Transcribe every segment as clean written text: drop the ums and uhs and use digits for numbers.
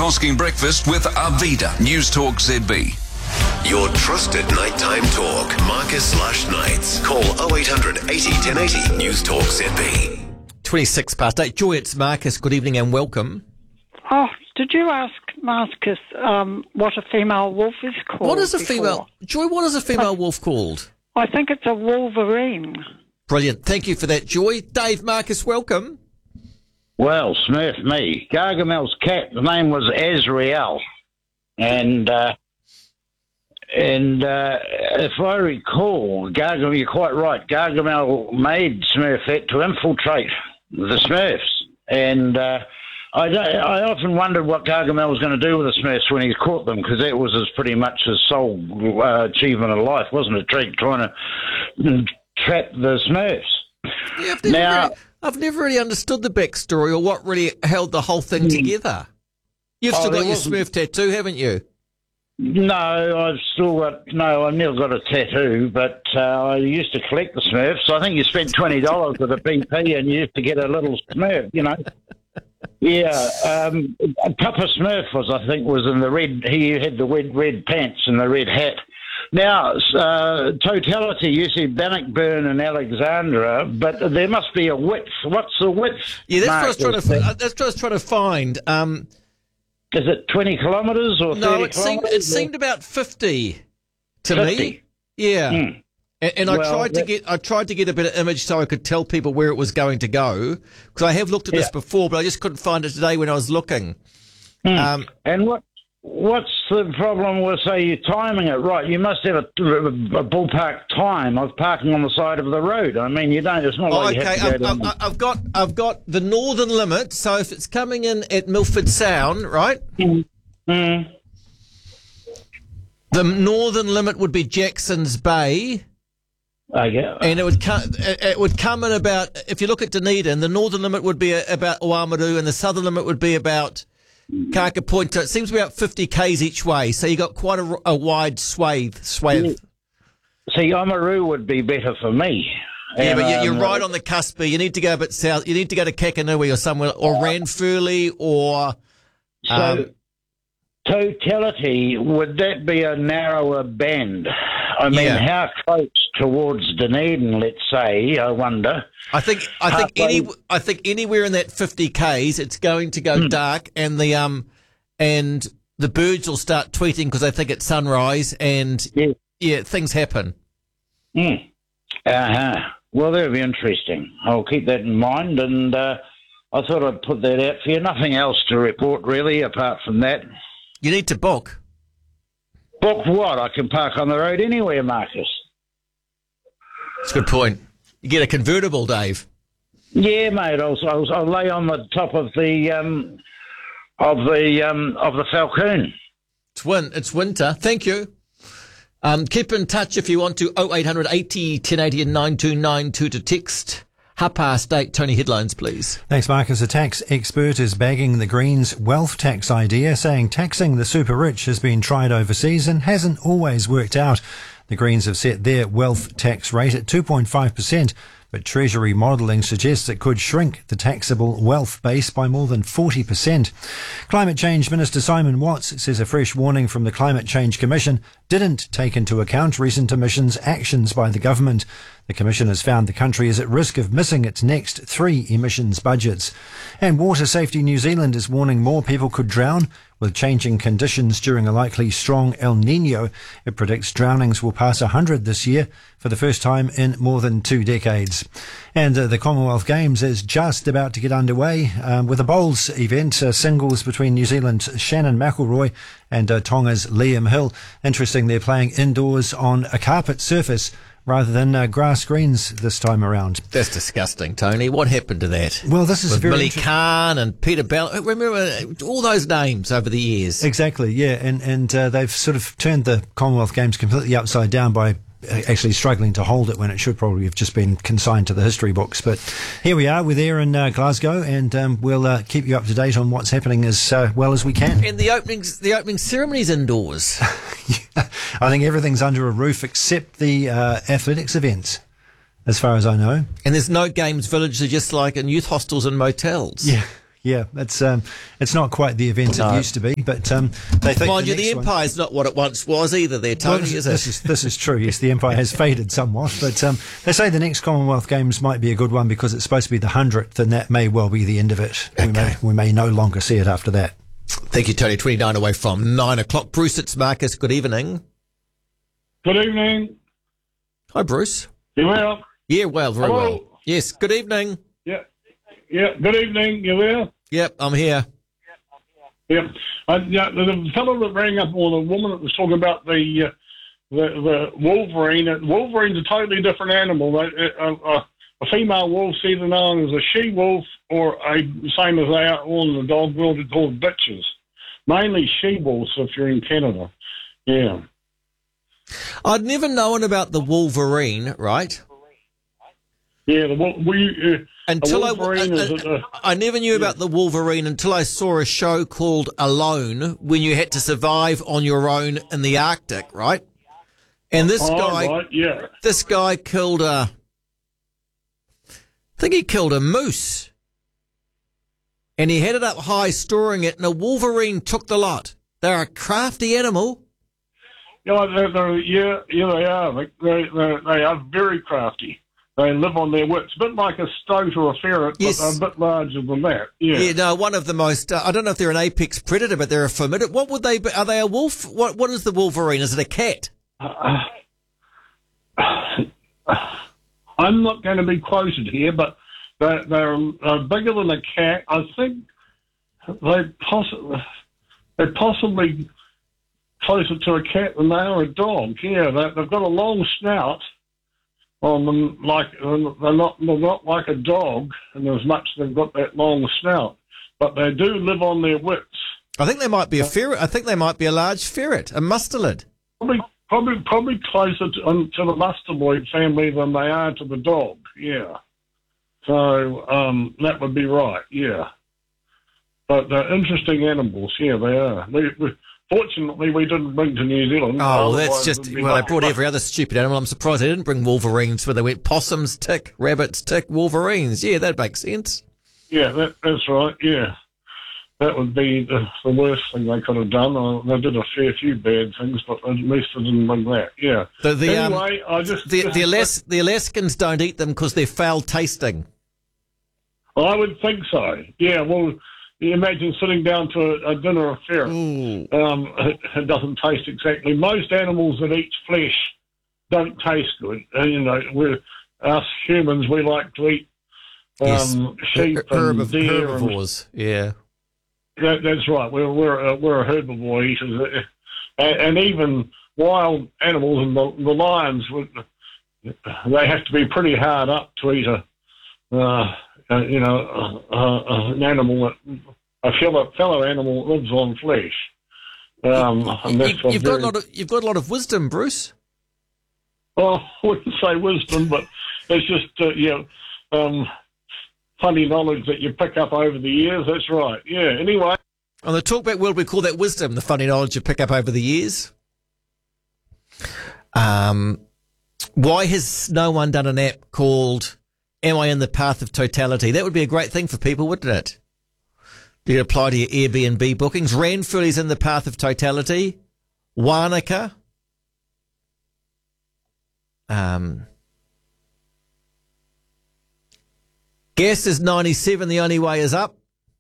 Hosking Breakfast with Arvida. News Talk ZB. Your trusted nighttime talk. Marcus/Knights. Call 0800 80 1080. News Talk ZB. 26 past 8. Joy, it's Marcus. Good evening and welcome. Oh, did you ask Marcus what a female wolf is called? What is a female... Joy, what is a female wolf called? I think it's a wolverine. Brilliant. Thank you for that, Joy. Dave, Marcus, welcome. Well, Smurf me. Gargamel's cat, the name was Azrael. And if I recall, Gargamel, you're quite right, Gargamel made Smurfette to infiltrate the Smurfs. And I often wondered what Gargamel was going to do with the Smurfs when he caught them, because that was pretty much his sole achievement in life, wasn't it? Trying to trap the Smurfs. Yeah, I've never really understood the backstory or what really held the whole thing together. You've still got your Smurf tattoo, haven't you? No, I've never got a tattoo, but I used to collect the Smurfs. I think you spent $20 at a BP and you used to get a little Smurf, you know. Yeah, Papa Smurf was in the red, he had the red pants and the red hat. Now, totality, you see Bannockburn and Alexandra, but there must be a width. What's the width? Yeah, that's what I was trying to find. Is it 20 kilometres or 30 kilometres? No, it seemed about 50 to 50? Me. Yeah. Mm. And I tried to get a bit of image so I could tell people where it was going to go, because I have looked at this before, but I just couldn't find it today when I was looking. Mm. And what's the problem with, say, you timing it right? You must have a ballpark time of parking on the side of the road. I mean, you don't. It's not like you have to go down. I've got the northern limit. So if it's coming in at Milford Sound, right? Mm. The northern limit would be Jackson's Bay. Okay. And it would come in about, if you look at Dunedin, the northern limit would be about Oamaru, and the southern limit would be about Kaka Point. So it seems to be about 50 k's each way. So you got quite a wide swathe. Yeah. See, Oamaru would be better for me. Yeah, but you're right on the cusp. You need to go a bit south. You need to go to Kakanui or somewhere, or Ranfurly, or... So, totality, would that be a narrower band? I mean, how close towards Dunedin, let's say, I wonder. I think anywhere in that 50 k's, it's going to go dark, and the birds will start tweeting because they think it's sunrise, and things happen. Well, that'll be interesting. I'll keep that in mind, and I thought I'd put that out for you. Nothing else to report, really, apart from that. You need to book. Book what? I can park on the road anywhere, Marcus. That's a good point. You get a convertible, Dave. Yeah, mate. I'll lay on the top of the Falcon. It's winter. Thank you. Keep in touch if you want to. 0800 80 1080 and 9292 to text. 8:30. Tony, headlines, please. Thanks, Marcus. A tax expert is bagging the Greens' wealth tax idea, saying taxing the super rich has been tried overseas and hasn't always worked out. The Greens have set their wealth tax rate at 2.5%, but Treasury modelling suggests it could shrink the taxable wealth base by more than 40%. Climate Change Minister Simon Watts says a fresh warning from the Climate Change Commission didn't take into account recent emissions actions by the government. The Commission has found the country is at risk of missing its next 3 emissions budgets. And Water Safety New Zealand is warning more people could drown with changing conditions during a likely strong El Niño. It predicts drownings will pass 100 this year for the first time in more than 2 decades. And the Commonwealth Games is just about to get underway with a bowls event, singles between New Zealand's Shannon McElroy and Tonga's Liam Hill. Interesting, they're playing indoors on a carpet surface rather than grass greens this time around. That's disgusting, Tony. What happened to that? Well, this is with Billy Kahn and Peter Bell. Remember all those names over the years. Exactly, yeah. And they've sort of turned the Commonwealth Games completely upside down by actually struggling to hold it when it should probably have just been consigned to the history books. But here we are. We're there in Glasgow, and we'll keep you up to date on what's happening as well as we can. And the opening ceremony's indoors. I think everything's under a roof except the athletics events, as far as I know. And there's no games village. They're just like in youth hostels and motels. Yeah, it's not quite the event it used to be, but they think. Mind you, the Empire's not what it once was either. There, Tony, is it? This is true. Yes, the Empire has faded somewhat, but they say the next Commonwealth Games might be a good one because it's supposed to be the 100th, and that may well be the end of it. Okay. We may no longer see it after that. Thank you, Tony. 29 away from 9 o'clock. Bruce, it's Marcus. Good evening. Good evening. Hi, Bruce. You well? Yeah, well, very Hello. well. Yes, good evening. Yeah. Good evening. You well? Yep, I'm here. Yep. The fellow that rang up, or the woman that was talking about the wolverine. Wolverine's a totally different animal. A female wolf's either known as a she-wolf or same as they are all in the dog world, it's called bitches. Mainly she-wolves if you're in Canada. Yeah. I'd never known about the wolverine, right? Yeah, I never knew about the wolverine until I saw a show called Alone, when you had to survive on your own in the Arctic, right? And this guy killed I think he killed a moose. And he had it up high storing it, and a wolverine took the lot. They're a crafty animal. Yeah, they are. They are very crafty. They live on their wits, a bit like a stoat or a ferret, yes. But a bit larger than that. Yeah, no, one of the most, I don't know if they're an apex predator, but they're a formidable. What would they be? Are they a wolf? What is the wolverine? Is it a cat? I'm not going to be quoted here, but they're bigger than a cat. I think they're possibly closer to a cat than they are a dog. Yeah, they've got a long snout on them, like they're not like a dog, and as much they've got that long snout, but they do live on their wits. I think they might be a ferret. I think they might be a large ferret, a mustelid. Probably closer to the musteloid family than they are to the dog. Yeah, so that would be right. Yeah, but they're interesting animals. Yeah, they are. Fortunately, we didn't bring to New Zealand. Oh, well, that's just... Well, they brought every other stupid animal. I'm surprised they didn't bring wolverines where they went possums, tick, rabbits, tick, wolverines. Yeah, that makes sense. Yeah, that's right, yeah. That would be the worst thing they could have done. They did a fair few bad things, but at least they didn't bring that, yeah. Anyway, the Alaskans don't eat them because they're foul tasting. I would think so. Yeah, well... You imagine sitting down to a dinner of ferret. It doesn't taste exactly. Most animals that eat flesh don't taste good. Us humans, we like to eat sheep and deer. Herbivores, yeah. That's right. We're a herbivore eaters. And even wild animals and the lions, they have to be pretty hard up to eat an animal a fellow animal lives on flesh. You've got a lot of wisdom, Bruce. Well, I wouldn't say wisdom, but it's just funny knowledge that you pick up over the years. That's right. Yeah. Anyway, on the Talkback world, we call that wisdom, the funny knowledge you pick up over the years. Why has no one done an app called Am I in the Path of Totality? That would be a great thing for people, wouldn't it? You could apply to your Airbnb bookings. Ranfurly's in the Path of Totality. Wanaka. Guess is 97, the only way is up.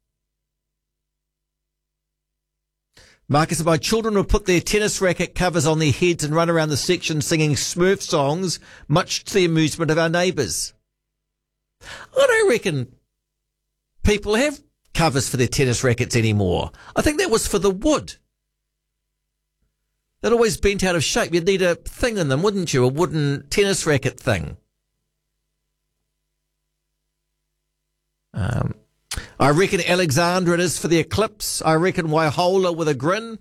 Marcus, my children would put their tennis racket covers on their heads and run around the section singing Smurf songs, much to the amusement of our neighbours. I don't reckon people have covers for their tennis rackets anymore. I think that was for the wood. They'd always bent out of shape. You'd need a thing in them, wouldn't you? A wooden tennis racket thing. I reckon Alexandra it is for the eclipse. I reckon Waihola with a grin.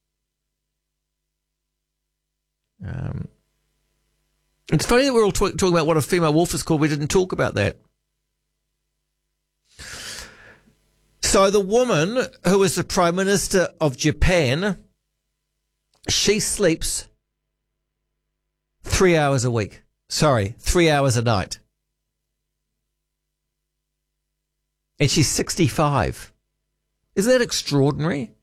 It's funny that we're all talking about what a female wolf is called. We didn't talk about that. So the woman who is the Prime Minister of Japan, she sleeps 3 hours a week. 3 hours a night. And she's 65. Is that extraordinary?